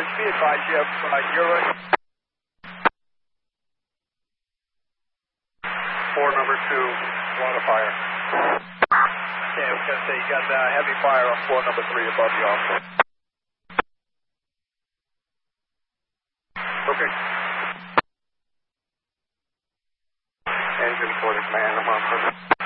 be advised, you have you're Four, number 2, lot of fire. Okay, I was going to say, you got heavy fire on floor number 3 above you also. Okay. Engine for the command, I'm on purpose.